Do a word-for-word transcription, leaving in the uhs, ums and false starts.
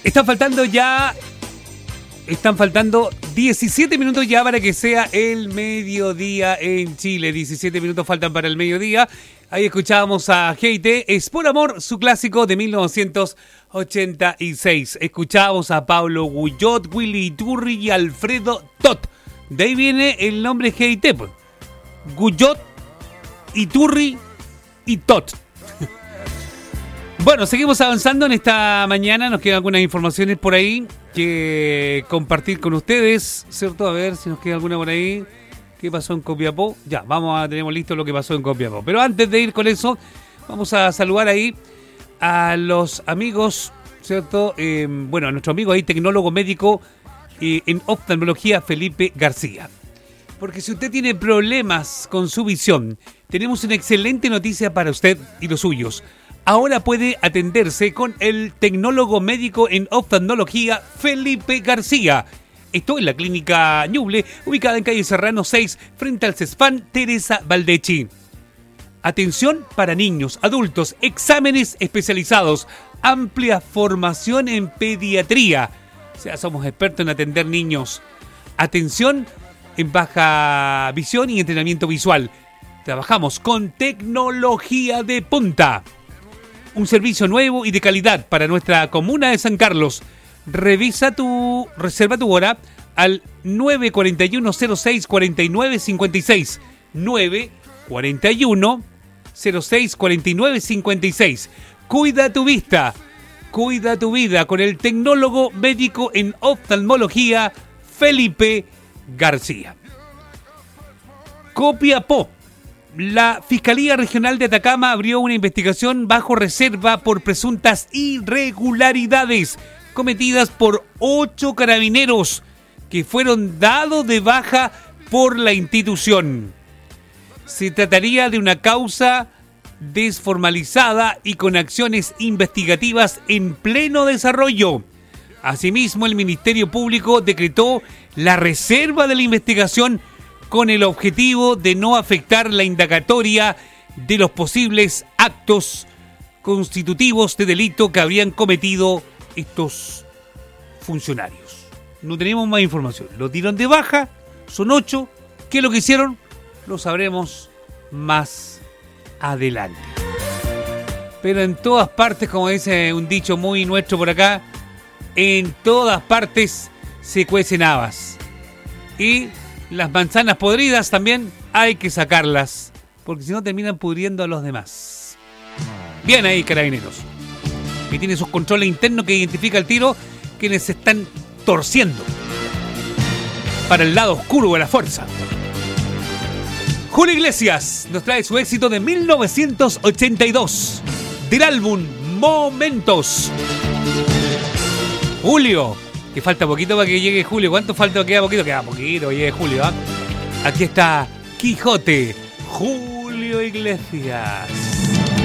Están faltando ya... Están faltando diecisiete minutos ya para que sea el mediodía en Chile. diecisiete minutos faltan para el mediodía. Ahí escuchábamos a Heite, Es por amor, su clásico de mil novecientos ochenta y seis. Escuchábamos a Pablo Guyot, Willy Iturri y Alfredo Tot. De ahí viene el nombre Heite. Guyot, Iturri y Tot. Bueno, seguimos avanzando en esta mañana. Nos quedan algunas informaciones por ahí que compartir con ustedes, ¿cierto? A ver si nos queda alguna por ahí. ¿Qué pasó en Copiapó? Ya, vamos a tenemos listo lo que pasó en Copiapó. Pero antes de ir con eso, vamos a saludar ahí a los amigos, ¿cierto? Eh, bueno, a nuestro amigo ahí, tecnólogo médico eh, en oftalmología, Felipe García. Porque si usted tiene problemas con su visión, tenemos una excelente noticia para usted y los suyos. Ahora puede atenderse con el tecnólogo médico en oftalmología Felipe García. Esto en la clínica Ñuble, ubicada en calle Serrano seis, frente al CESFAN Teresa Valdechi. Atención para niños, adultos, exámenes especializados, amplia formación en pediatría. O sea, somos expertos en atender niños. Atención en baja visión y entrenamiento visual. Trabajamos con tecnología de punta. Un servicio nuevo y de calidad para nuestra comuna de San Carlos. Revisa tu, reserva tu hora al nueve cuatro uno cero seis cuatro nueve cinco seis. nueve cuatro uno cero seis cuatro nueve cinco seis. Cuida tu vista, cuida tu vida con el tecnólogo médico en oftalmología Felipe García. Copiapó. La Fiscalía Regional de Atacama abrió una investigación bajo reserva por presuntas irregularidades cometidas por ocho carabineros que fueron dados de baja por la institución. Se trataría de una causa desformalizada y con acciones investigativas en pleno desarrollo. Asimismo, el Ministerio Público decretó la reserva de la investigación con el objetivo de no afectar la indagatoria de los posibles actos constitutivos de delito que habrían cometido estos funcionarios. No tenemos más información. Lo dieron de baja, son ocho. ¿Qué es lo que hicieron? Lo sabremos más adelante. Pero en todas partes, como dice un dicho muy nuestro por acá, en todas partes se cuecen habas. Y las manzanas podridas también hay que sacarlas, porque si no terminan pudriendo a los demás. Bien ahí, carabineros, que tiene sus controles internos que identifica el tiro quienes se están torciendo para el lado oscuro de la fuerza. Julio Iglesias nos trae su éxito de mil novecientos ochenta y dos del álbum Momentos. Julio, que falta poquito para que llegue Julio. ¿Cuánto falta? Queda poquito, queda poquito, llegue Julio, ¿eh? Aquí está Quijote, Julio Iglesias.